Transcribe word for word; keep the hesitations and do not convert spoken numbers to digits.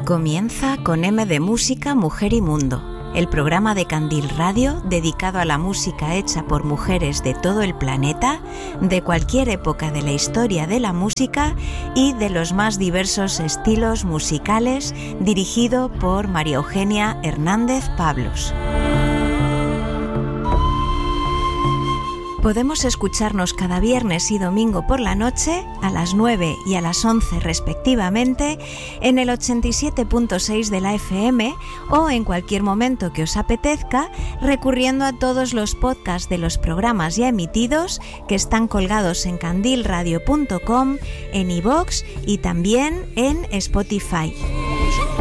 Comienza con M de Música, Mujer y Mundo, el programa de Candil Radio dedicado a la música hecha por mujeres de todo el planeta, de cualquier época de la historia de la música y de los más diversos estilos musicales, dirigido por María Eugenia Hernández Pablos. Podemos escucharnos cada viernes y domingo por la noche, a las nueve y a las once respectivamente, en el ochenta y siete punto seis de la F M o en cualquier momento que os apetezca, recurriendo a todos los podcasts de los programas ya emitidos que están colgados en candil radio punto com, en iVoox y también en Spotify.